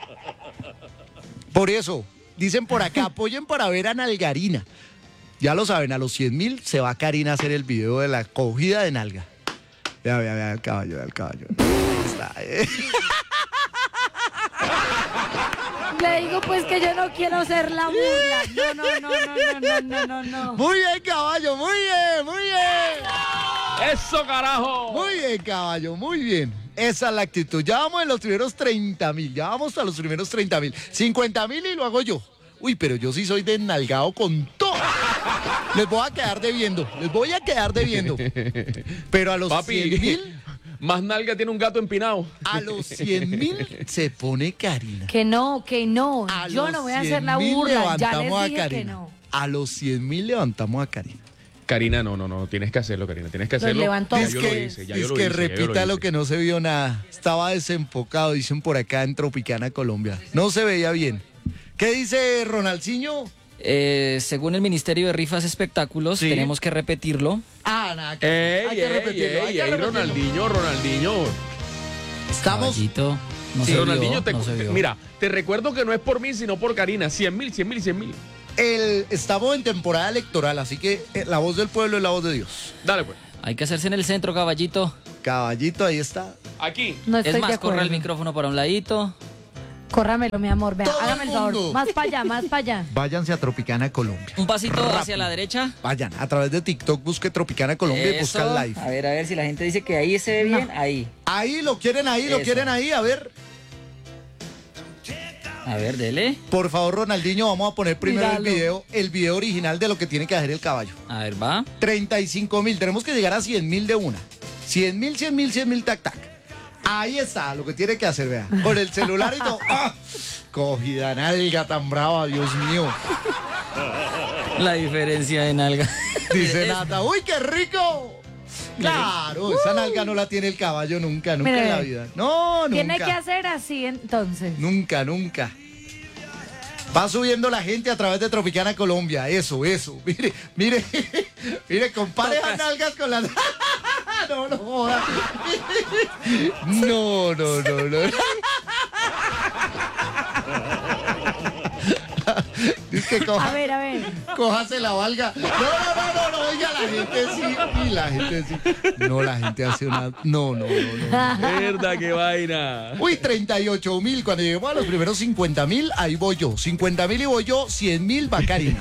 Por eso, dicen por acá, apoyen para ver a Nalgarina. Ya lo saben, a los cien mil se va Karina a hacer el video de la cogida de nalga. Vea, vea, vea el caballo, vea el caballo. Ahí está, eh. Le digo pues que yo no quiero ser la burla. No, no, no, no, no, no, no, no. Muy bien, caballo, muy bien, muy bien. ¡Eso, carajo! Muy bien, caballo, muy bien. Esa es la actitud. Ya vamos en los primeros treinta mil. Ya vamos a los primeros treinta mil. cincuenta mil y lo hago yo. Uy, pero yo sí soy desnalgado con todo. Les voy a quedar debiendo. Les voy a quedar debiendo. Pero a los Papi, cien mil, más nalga tiene un gato empinado. a los cien mil se pone Karina. Que no, que no. A Yo los no voy a hacer cien la mil burla. Ya les levantamos a dije que Karina. no. A los cien mil levantamos a Karina. Karina, no, no, no, tienes que hacerlo, Karina, tienes que Los hacerlo. levantó Ya Es yo Dice lo que, hice, ya yo dice lo que hice, ya yo repita lo hice. que no se vio nada. Estaba desenfocado, dicen por acá en Tropicana, Colombia. No se veía bien. ¿Qué dice Ronaldinho? Eh, según el Ministerio de Rifas Espectáculos, Sí. tenemos que repetirlo Ah, nada, que, Ey, hay que ey, repetirlo. ey, hay que ey, repetirlo. Ronaldinho, Ronaldinho. Estamos. Caballito, no Sí, se Ronaldinho, vio, te, no se te- vio. mira, te recuerdo que no es por mí, sino por Karina. cien mil, cien mil, cien mil. El, estamos en temporada electoral, así que eh, la voz del pueblo es la voz de Dios. Dale, pues. Hay que hacerse en el centro, caballito. Caballito, ahí está. Aquí. No estoy Es de más, corra acuerdo. el micrófono para un ladito. Córramelo, mi amor. Vea, Todo hágame el el favor. mundo. Más para allá, más para allá. Váyanse a Tropicana Colombia. Un pasito Rápido. hacia la derecha. Vayan, a través de TikTok busque Tropicana Colombia y busca Eso. el live. A ver, a ver si la gente dice que ahí se ve bien. Ahí. Ahí, lo quieren ahí, lo Eso. quieren ahí. A ver, A ver, dele. por favor, Ronaldinho, vamos a poner primero el Míralo. video, el video original de lo que tiene que hacer el caballo. A ver, va. treinta y cinco mil, tenemos que llegar a cien mil de una. cien mil, cien mil, cien mil, tac, tac. Ahí está lo que tiene que hacer, vea. Con el celular y todo. ¡Ah! Cogida nalga tan brava, Dios mío. La diferencia de nalga. Dice Es- Nata, ¡uy, qué rico! Claro, esa nalga no la tiene el caballo nunca, nunca Mire, en la vida. No, nunca. Tiene que hacer así entonces. Nunca, nunca. Va subiendo la gente a través de Tropicana Colombia. Eso, eso. Mire, mire, mire, compare Tocas. las nalgas con las. No, no joda. No, no, no, no. Es que A coja, ver, a ver. cójase la valga. No, no, no, no, no, oiga, la gente sí. Y la gente sí. No, la gente hace una. No, no, no, no. Verdad, qué vaina. Uy, treinta y ocho mil. Cuando lleguemos a los primeros cincuenta mil, ahí voy yo. cincuenta mil y voy yo, cien mil va Karina.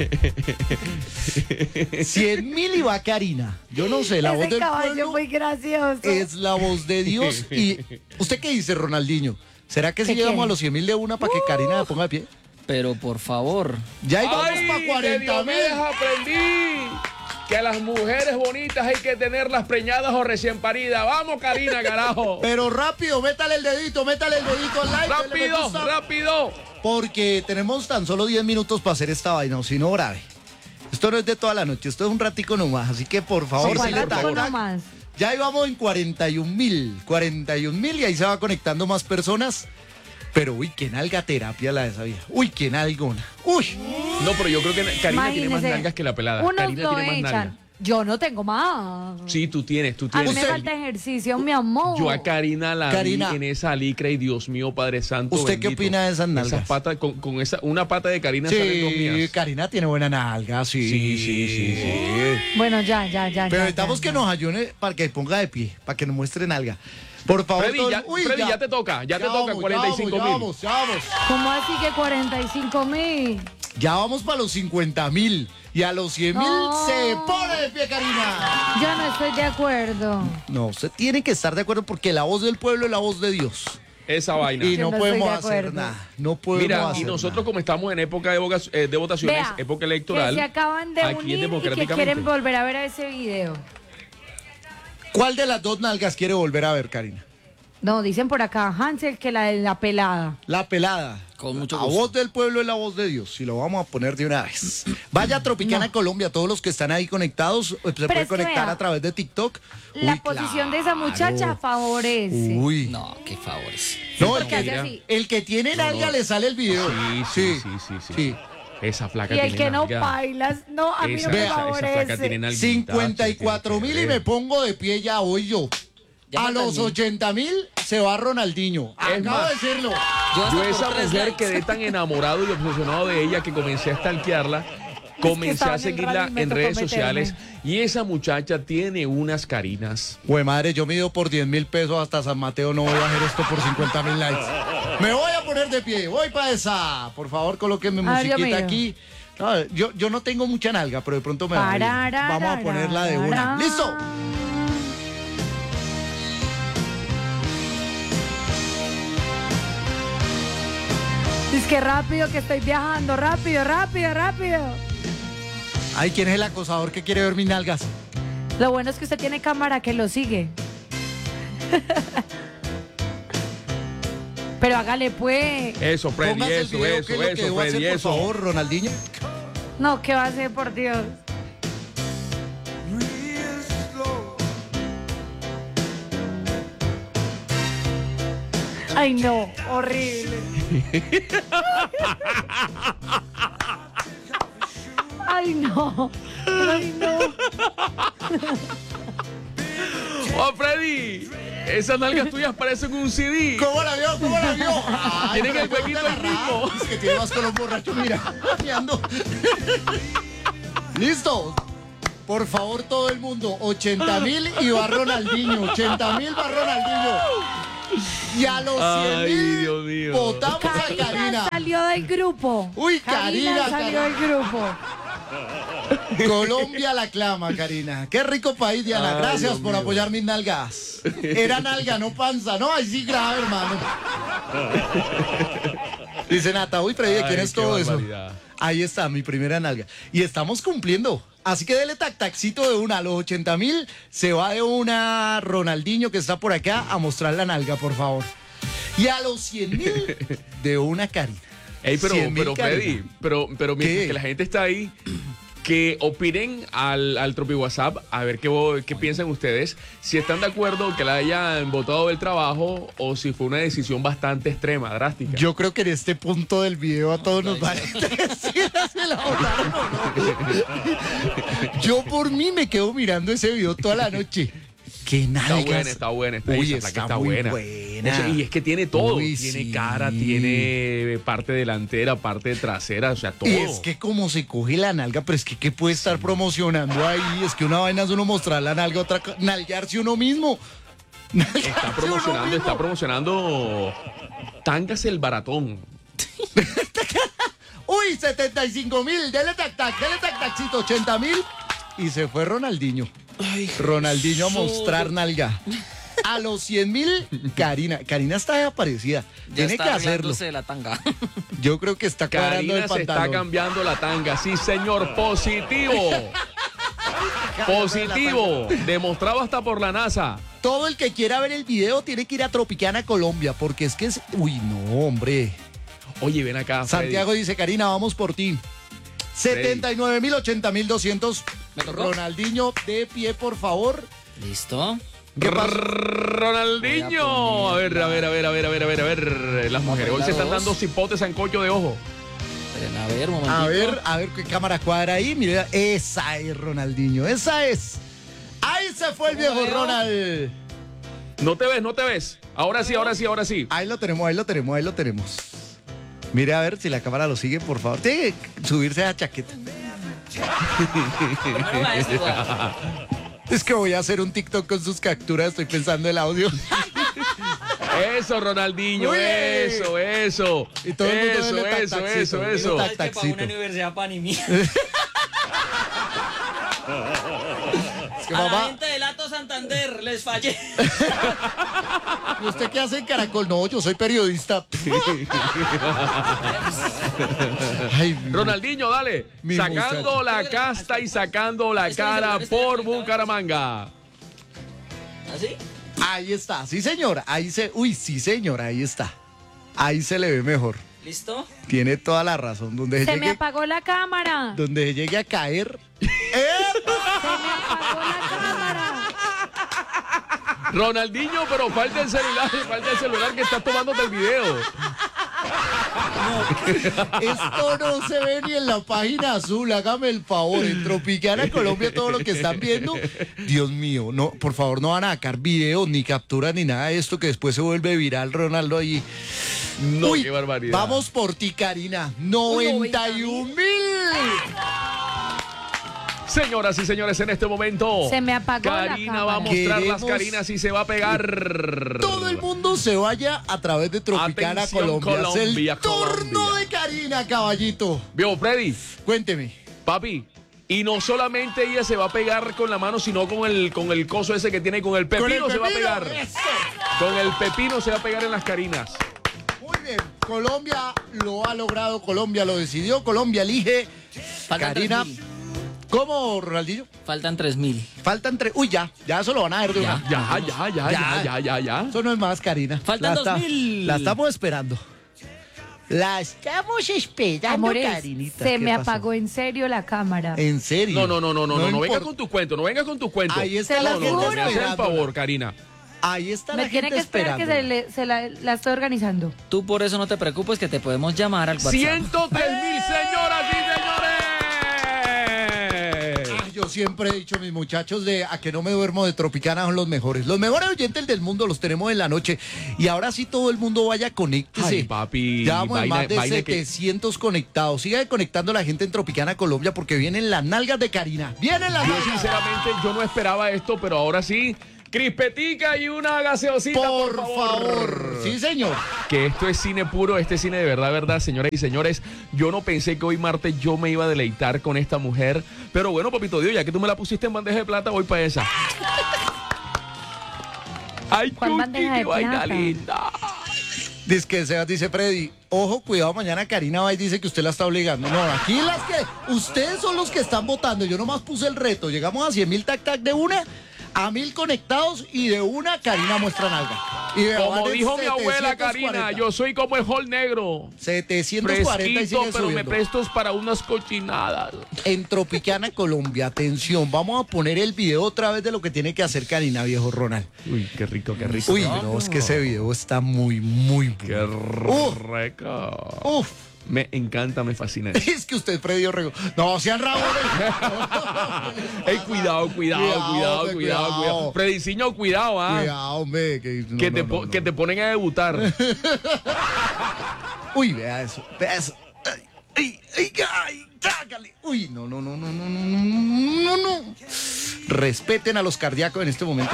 cien mil y va Karina. Yo no sé, la voz Ese del caballo pueblo muy gracioso. es la voz de Dios. Y ¿usted qué dice, Ronaldinho? ¿Será que si ¿Qué llegamos quiere? a los cien mil de una para que Karina se ponga de pie? Pero por favor. Ya íbamos Ay, para de cuarenta mil. Diomedes aprendí que a las mujeres bonitas hay que tenerlas preñadas o recién paridas. Vamos, Karina, carajo. Pero rápido, métale el dedito, métale el dedito al like. dale me Rápido, gusta. rápido. Porque tenemos tan solo diez minutos para hacer esta vaina, o si no, grave. Esto no es de toda la noche, esto es un ratico nomás, así que por favor, Sí, ¿Cuál sí, dale por tac, favor. tac. nomás? Ya íbamos en cuarenta y un mil, cuarenta y un mil y ahí se va conectando más personas. Pero uy, qué nalga terapia la de esa vieja. Uy, qué nalgona. Uy. No, pero yo creo que Karina tiene más Imagínese, nalgas que la pelada. Unos Karina lo tiene más echan. nalgas. Yo no tengo más. Sí, tú tienes, tú A mí tienes. me falta ejercicio, mi amor. Yo a Karina la Karina. vi en esa licra y Dios mío, Padre Santo. ¿Usted qué bendito. opina de esas nalgas? Esas patas, con, con esa, una pata de Karina salen dos Sí, mías. Karina tiene buena nalga, sí. Sí, sí, sí, sí. Bueno, ya, ya, ya. Pero ya, necesitamos ya, que ya. nos ayune para que ponga de pie, para que nos muestre nalga. Por favor, Freddy, todo- ya- Uy, Freddy, ya te toca, ya te toca, vamos, cuarenta y cinco ya mil. vamos, ya vamos, ¿Cómo así que cuarenta y cinco mil? ya vamos para los cincuenta mil. Y a los cien mil No. se pone de pie, Karina. Yo no estoy de acuerdo. No, usted tiene que estar de acuerdo porque la voz del pueblo es la voz de Dios. Esa vaina. Y Yo no no podemos estoy de hacer acuerdo. nada. No podemos Mira, hacer y nosotros nada. como estamos en época de, voca- eh, de votaciones, Vea, época electoral, que se acaban de aquí es unir y que democráticamente. quieren volver a ver ese video. ¿Cuál de las dos nalgas quiere volver a ver, Karina? No, dicen por acá, Hansel, que la de la pelada. La pelada. Con mucho La gusto. voz del pueblo es la voz de Dios. Y lo vamos a poner de una vez. Vaya a Tropicana No. Colombia. Todos los que están ahí conectados eh, se pueden es que conectar vea, a través de TikTok. La Uy, posición de esa claro. muchacha favorece. Uy. No, qué favores. No, el porque hace que, así. el que tiene nalga le sale el video. Sí, sí, sí, sí, sí. sí. Esa flaca Y el tiene que no nalga. bailas, no, a mí Esa, no me esa, esa favorece. flaca tiene nalguita, cincuenta y cuatro mil y me pongo de pie ya hoy yo. Ya A faltan los mil. ochenta mil se va Ronaldinho. Es Acabo más, de decirlo. Yo, Yo hasta esa por tres mujer likes. quedé tan enamorado y obsesionado de ella que comencé a stalkearla, comencé estaba a en el seguirla rally y me en tocó redes meterme. sociales y esa muchacha tiene unas Karinas. Güey, madre, yo mido por diez mil pesos hasta San Mateo. No voy a hacer esto por cincuenta mil likes. Me voy a poner de pie. Voy para esa. Por favor, colóquenme A ver, yo musiquita miro. aquí. No, yo, yo no tengo mucha nalga, pero de pronto me va a ir. Vamos a ponerla de una. Parararara. ¡Listo! Es que rápido, que estoy viajando, rápido, rápido, rápido. Ay, ¿quién es el acosador que quiere ver mis nalgas? Lo bueno es que usted tiene cámara que lo sigue. Pero hágale pues. Eso, Freddy, Póngase el eso, video, eso, ¿qué es lo que eso, debo hacer, Freddy, por eso. favor, Ronaldinho. No, ¿qué va a hacer, por Dios? Ay, no, horrible. Ay, no. Ay, no. ¡Oh, Freddy! Esas nalgas tuyas parecen un C D. ¿Cómo la vio? ¿Cómo la vio? Ay, Tienen pero el huequito ¿cómo te del la ritmo. rajas? Es que tiene más con los borrachos, mira. Ando. ¿Listo? Por favor, todo el mundo, ochenta mil y va Ronaldinho. ochenta mil va Ronaldinho. Y a los cien Ay, mil Dios mío. votamos a Karina Karina. salió del grupo. Uy, Karina, Karina salió del grupo. Colombia la clama, Karina. Qué rico país, Diana. Ay, Gracias Dios por mío. apoyar mis nalgas. Era nalga, no panza. No, ahí sí grave, hermano. Dice Nata, uy, Freddy, ¿de quién Ay, es qué todo eso? barbaridad. Ahí está, mi primera nalga. Y estamos cumpliendo. Así que dele tac-tacito de una. A los ochenta mil se va de una Ronaldinho que está por acá a mostrar la nalga, por favor. Y a los cien mil de una Karina. Ey, pero, cien mil pero Freddy, Karina. pero, pero mientras ¿Qué? que la gente está ahí, que opinen al, al Tropi WhatsApp, a ver qué, vo- qué piensan ustedes, si están de acuerdo que la hayan votado del trabajo o si fue una decisión bastante extrema, drástica. Yo creo que en este punto del video a todos nos va a decir si la votaron o no. Yo por mí me quedo mirando ese video toda la noche. ¡Qué Está nalgas! buena, está buena, está, Uy, esa placa está está muy buena. buena. O sea, y es que tiene todo, Uy, tiene sí. cara, tiene parte delantera, parte trasera, o sea, todo. Es que como se coge la nalga, pero es que ¿qué puede estar promocionando ahí? Es que una vaina es uno mostrar la nalga, otra co- nalgarse uno mismo. Nalgarse Está uno promocionando, mismo. está promocionando Tangas el Baratón. Uy, setenta y cinco mil, dele tac tac, dele tac tacito, ochenta mil. Y se fue Ronaldinho. Ronaldinho a mostrar nalga. A los cien mil, Karina. Karina está desaparecida. Ya Tiene está que hacerlo. arreglándose de la tanga. Yo creo que está cuadrando Karina el se está pantalón. cambiando la tanga. Sí, señor, positivo. Positivo. Demostrado hasta por la NASA. Todo el que quiera ver el video tiene que ir a Tropicana, Colombia, porque es que es... Uy, no, hombre. Oye, ven acá, Freddy. Santiago dice, Karina, vamos por ti. setenta y nueve mil, ochenta mil doscientos. ¿Me tocó? Ronaldinho, de pie, por favor. ¿Listo? ¿Qué pasó? Ronaldinho. A Voy a ver, a ver, a ver, a ver, a ver, a ver, a ver. Las mujeres hoy se están dando cipotes en collo de ojo. Esperen, a ver, un momentito. A ver, a ver qué cámara cuadra ahí. Mire, esa es Ronaldinho, esa es. Ahí se fue el ¿Cómo viejo veo? Ronald. No te ves, no te ves. Ahora sí, ahora sí, ahora sí. Ahí lo tenemos, ahí lo tenemos, ahí lo tenemos. Mire a ver si la cámara lo sigue, por favor. Tiene que subirse a la chaqueta. Bueno, va, es igual. Es que voy a hacer un TikTok con sus capturas, estoy pensando el audio. Eso, Ronaldinho, Muy bien. eso, eso. Y todo el mundo eso, dele tac, eso, taxito, eso, dele eso. tac. Es que para taxito. una universidad panimí. Es que A la mamá, gente del Ato Santander les fallé. ¿y usted qué hace en Caracol? No, yo soy periodista. Ay, Ronaldinho, dale. Mi Sacando muchacho. la casta y sacando la Este cara celular está por conectado. Bucaramanga. ¿Así? ahí está, sí señor, ahí se, uy, sí señor, ahí está. Ahí se le ve mejor. ¿Listo? Tiene toda la razón. Donde Se llegue, me apagó la cámara. donde llegue a caer. ¡Eh! Se me apagó la cámara. Ronaldinho, pero falta el celular, falta el celular que está tomándote el video. Esto no se ve ni en la página azul, hágame el favor. En Tropicana Colombia, todo lo que están viendo. Dios mío, no, por favor, no van a sacar videos, ni capturas, ni nada de esto que después se vuelve viral, Ronaldo ahí. No, Uy, qué barbaridad. Vamos por ti, Karina. noventa y un mil. Señoras y señores, en este momento. Se me apagó la Karina va a cámara. mostrar las Queremos- Carinas y se va a pegar. Todo el mundo se vaya a través de Tropicana Atención, Colombia. Colombia, es el turno Colombia. de Karina, caballito. Vio, Freddy, Cuénteme. papi. Y no solamente ella se va a pegar con la mano, sino con el, con el coso ese que tiene, con el pepino, Con el se va a pepino, pegar. eso. Con el pepino se va a pegar en las Carinas. Muy bien, Colombia lo ha logrado, Colombia lo decidió, Colombia elige. Faltan Karina, tres mil. ¿cómo, Ronaldinho? Faltan tres mil. Faltan tres. Uy, ya, ya eso lo van a ver de Ya. una. Ya, ya, ya, ya, ya, ya, ya. Eso no es más, Karina. Faltan La está- dos mil. La estamos esperando. La estamos esperando, Amores, Karinita. se ¿Qué me pasó? apagó en serio la cámara. ¿En serio? No, no, no, no, no, no, no vengas importa. con tus cuentos, no vengas con tus cuentos. Ahí está Se la lo No, gente no, no, juro. me haces el esperándola. favor, Karina. Ahí está Me la tiene gente que esperar que esperando. se, le- se la, la estoy organizando. Tú por eso no te preocupes que te podemos llamar al WhatsApp. ciento tres mil, señoras y señores. Ay, yo siempre he dicho, mis muchachos, de a que no me duermo de Tropicana son los mejores. Los mejores oyentes del mundo los tenemos en la noche. Y ahora sí todo el mundo vaya, conéctese. Ay, papi, Ya vamos en vaina- más de vaina que- setecientos conectados. Siga conectando a la gente en Tropicana Colombia porque vienen las nalgas de Karina. Vienen las Yo nalgas. sinceramente, yo no esperaba esto, pero ahora sí, crispetica y una gaseosita, por, Por favor. Sí, señor. Que esto es cine puro, este cine de verdad, verdad, señoras y señores. Yo no pensé que hoy martes yo me iba a deleitar con esta mujer, pero bueno, papito Dios, ya que tú me la pusiste en bandeja de plata, voy para esa. Ay, ¿Cuál Chucky, bandeja de qué vaina plata? linda. Dice que Sebas dice, Freddy, ojo, cuidado, mañana Karina va y dice que usted la está obligando. No, aquí las que, ustedes son los que están votando. Yo nomás puse el reto. Llegamos a cien mil tac tac de una, a mil conectados y de una Karina muestra nalga. Y de Como van en dijo mi abuela setecientos Karina, cuarenta. yo soy como el hall negro. setecientos cuarenta y Fresquito, sigue pero me subiendo. prestos para unas cochinadas. En Tropicana, Colombia, atención, vamos a poner el video otra vez de lo que tiene que hacer Karina, viejo Ronald. Uy, qué rico, qué rico. Uy, no, es que ese video está muy, muy Qué bueno. rico. Uf, Me encanta, me fascina. es que usted, Freddy Orrego. No, sean rabones. Ey, cuidado, cuidado, Cuidado, cuidado, hombre, cuidado, cuidado. cuidado. Frediciño, cuidado, ¿ah? Cuidado, hombre. Que, no, que, no, te no, po- no. que te ponen a debutar. Uy, vea eso, vea eso. Ay, ay, ay, ay, trágale. Uy, no, no, no, no, no, no, no, no, no. Respeten a los cardíacos en este momento.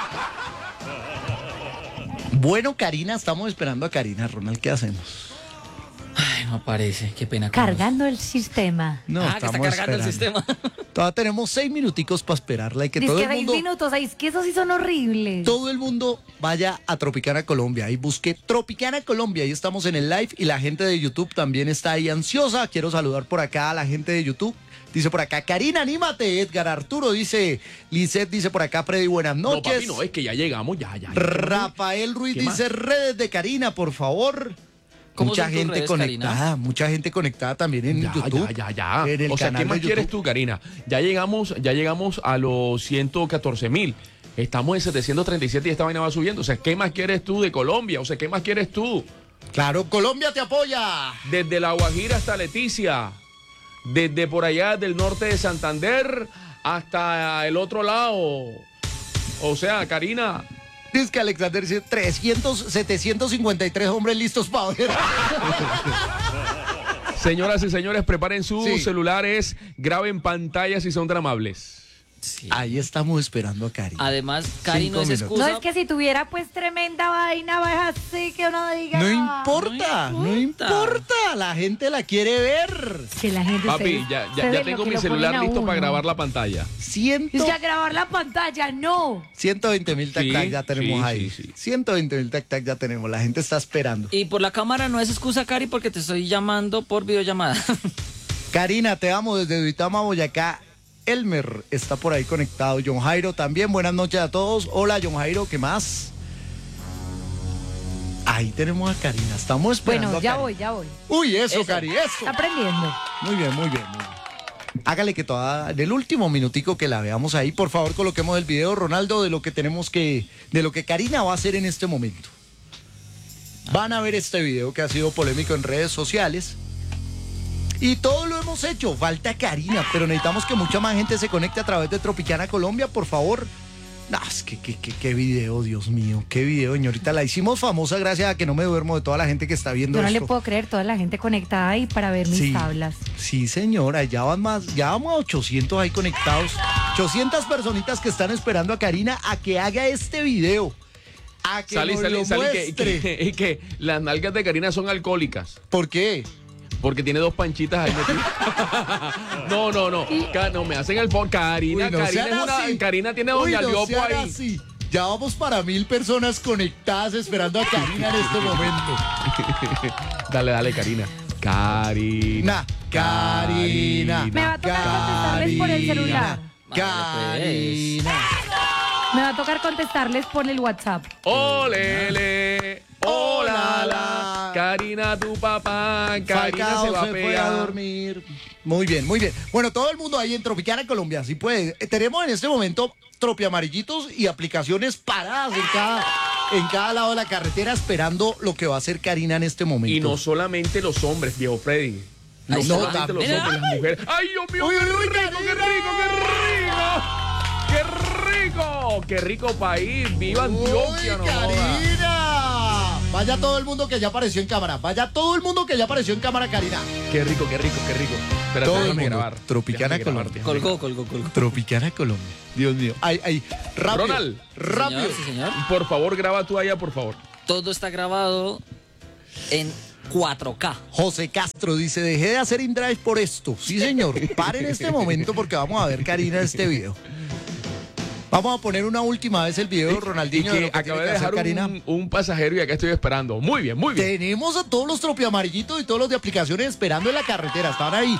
Bueno, Karina, estamos esperando a Karina. Ronald, ¿qué hacemos? Ay, no aparece, qué pena. con Cargando el sistema. No, vos. Ah, que está estamos cargando el esperando. sistema. Todavía tenemos seis minuticos para esperarla y que Dice todo que el seis mundo... minutos, ay, es que esos sí son horribles. Todo el mundo vaya a Tropicana Colombia y busque Tropicana Colombia. Ahí estamos en el live y la gente de YouTube también está ahí ansiosa. Quiero saludar por acá a la gente de YouTube. Dice por acá, Karina, anímate. Edgar Arturo dice, Lizeth dice por acá, Freddy, buenas No, noches. papi, no, es que ya llegamos, ya, ya. Rafael Ruiz ¿Qué dice, más? redes de Karina, por favor. ¿Cómo Mucha son tus gente redes, conectada, Karina? mucha gente conectada también en Ya, YouTube. ya, ya, ya. En el O sea, canal ¿qué más de quieres YouTube. tú, Karina? Ya llegamos, ya llegamos a los ciento catorce mil. Estamos en setecientos treinta y siete y esta vaina va subiendo. O sea, ¿qué más quieres tú de Colombia? O sea, ¿qué más quieres tú? Claro, Colombia te apoya. Desde La Guajira hasta Leticia. Desde por allá del norte de Santander hasta el otro lado. O sea, Karina. Dice que Alexander dice trescientos, setecientos cincuenta y tres hombres listos para ver. Señoras y señores, preparen sus Sí. celulares, graben pantallas si son tan amables. Sí. Ahí estamos esperando a Karina. Además, Cari Cinco no es minutos. excusa. No, es que si tuviera pues tremenda vaina, va así que uno diga. No "Ah, importa, no no importa, importa. la gente la quiere ver. Que la gente Papi, se- ya, se ya, ve ya lo tengo que mi lo celular ponen a listo para uno. grabar la pantalla. Ciento, Es que a grabar la pantalla, no. ciento veinte mil tac Sí, tac ya tenemos sí, ahí. sí, sí. ciento veinte mil tac tac ya tenemos, la gente está esperando. Y por la cámara no es excusa, Cari, porque te estoy llamando por videollamada. Karina, te amo desde Duitama, Boyacá. Elmer está por ahí conectado. John Jairo también. Buenas noches a todos. Hola, John Jairo, ¿qué más? Ahí tenemos a Karina. Estamos esperando Bueno, a ya Karina. voy, ya voy. Uy, eso, Eso. Cari, eso. Está aprendiendo. Muy bien, muy bien, muy bien. Hágale que toda, en el último minutico que la veamos ahí, por favor, coloquemos el video, Ronaldo, de lo que tenemos que, de lo que Karina va a hacer en este momento. Van a ver este video que ha sido polémico en redes sociales. Y todo lo hemos hecho, falta Karina, pero necesitamos que mucha más gente se conecte a través de Tropicana Colombia, por favor. No, es que, que, que- qué video, Dios mío, qué video, señorita. La hicimos famosa gracias a que no me duermo de toda la gente que está viendo Yo no esto. le puedo creer toda la gente conectada ahí para ver mis Sí. tablas. Sí, señora, ya van más, ya vamos a ochocientos ahí conectados. ochocientas personitas que están esperando a Karina a que haga este video. A que Salí, nos salí, lo salí, que, muestre. que, y que las nalgas de Karina son alcohólicas. ¿Por qué? Porque tiene dos panchitas ahí metidas. No, no, no. Ca- No, me hacen el por Karina. Uy, no Karina, sean es una, así. Karina tiene Uy, doña no Liopo sean ahí. así. Ya vamos para mil personas conectadas esperando a Karina en este momento. Dale, dale, Karina. Karina. Nah, Karina. Me va a tocar contestarles por el celular. Karina. Me va a tocar contestarles por el WhatsApp. Olele. Hola, la. Karina, tu papá. Karina Falcao se va a fue a pegar. dormir. Muy bien, muy bien. Bueno, todo el mundo ahí en Tropicana Colombia, si puede. Eh, Tenemos en este momento tropiamarillitos y aplicaciones paradas en cada, en cada lado de la carretera esperando lo que va a hacer Karina en este momento. Y no solamente los hombres, viejo Freddy. No Ahí solamente está. los Mira. hombres, las mujeres. ¡Ay, Dios mío! Uy, ¡Qué uy, rico, qué rico, qué rico! ¡Qué rico! ¡Qué rico país! ¡Viva Antioquia! ¡Uy, no joda! Karina! Vaya todo el mundo que ya apareció en cámara. Vaya todo el mundo que ya apareció en cámara, Karina. ¡Qué rico, qué rico, qué rico! Espérate, Todo el déjame mundo. grabar. Tropicana Déjame grabar, Colombia. déjame Colgó, colgó, colgó. Tropicana Colombia. Dios mío. Ay, ay. Rápido. Ronald. Rápido. Señor, sí, señor. grabar. Por favor, graba tú allá, por favor. Todo está grabado en cuatro K. José Castro dice, dejé de hacer InDrive por esto. Sí, señor. Paren este momento porque vamos a ver, Karina, este video. Vamos a poner una última vez el video, Ronaldinho, Y de que lo que acabé tiene de que hacer dejar Karina. un, un pasajero y acá estoy esperando. Muy bien, muy bien. Tenemos a todos los tropiamarillitos y todos los de aplicaciones esperando en la carretera. Estaban ahí,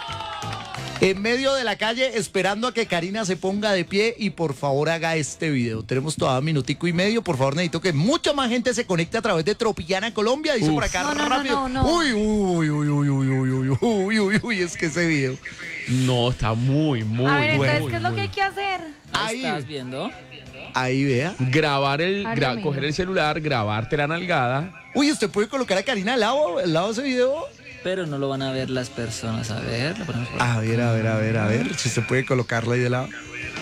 en medio de la calle, esperando a que Karina se ponga de pie y por favor haga este video. Tenemos todavía minutico y medio. Por favor, necesito que mucha más gente se conecte a través de Tropicana Colombia. Dice Uf. por acá No, no, no, rápido. no, no. Uy, uy, uy, uy, uy, uy, uy, uy, uy, uy, es que ese video. No, está muy, muy A ver, bueno. entonces, ¿qué es lo muy que hay bueno. que hacer? Ahí Ahí. estás viendo. Ahí vea. Grabar el, Ay, gra- Dios mío. coger el celular, grabarte la nalgada. Uy, ¿usted puede colocar a Karina al lado, al lado de ese video? Pero no lo van a ver las personas. A ver, lo ponemos por A ver, a ver, a ver, a ver. Si usted puede colocarla ahí de lado.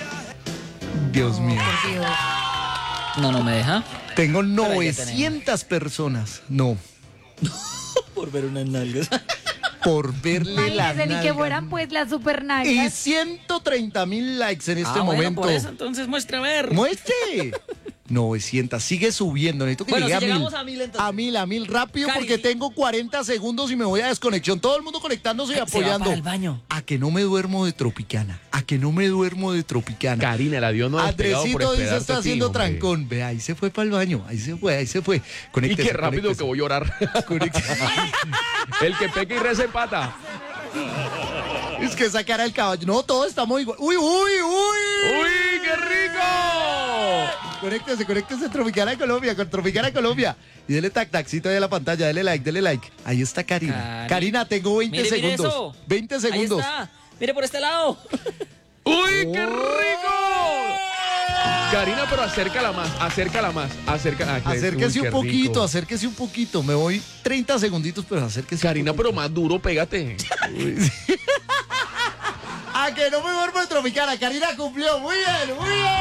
Dios mío. Por Dios. No, no me deja. Tengo ahí ya novecientas personas. No. Por ver unas nalgas. Por verle la Imagínense, ni que nalga. fueran pues las super Y nalgas. ciento treinta mil likes en este ah, bueno, momento. por eso, entonces muestra a ver. ¡Muestre! novecientas, sigue subiendo. Necesito que Bueno, llegue si a mil. llegamos a mil, entonces. A mil, a mil, rápido, Cari. porque tengo cuarenta segundos y me voy a desconexión. Todo el mundo conectándose y Se va apoyando. para el baño. A que no me duermo de Tropicana. A que no me duermo de Tropicana. Karina, la Dios no ha despegado por Andresito dice esperarte está a ti, haciendo hombre. trancón. Ve, ahí se fue para el baño. Ahí se fue, ahí se fue. Y Conéctese, qué rápido conéctese. que voy a llorar. Conéctese. El que peca y reza empata. Es que esa cara del caballo. No, todo está muy igual. ¡Uy, uy, uy! ¡Uy, qué rico! Conéctese, conéctese Tropicana Colombia, con Tropicana Colombia. Y dele tac tacito ahí a la pantalla, dele like, dele like. Ahí está Karina. Cari- Karina, tengo veinte Mire, mire segundos. eso. veinte segundos. Ahí está. Mire por este lado. ¡Uy, qué rico! Karina, pero acércala más, acércala más, acércala. ah, que- Acérquese uy, un qué poquito, rico. acérquese un poquito. Me voy treinta segunditos, pero acérquese. un Karina, pero más duro, pégate. poquito. A que no me duermo de Tropicana. Karina cumplió. Muy bien, muy bien.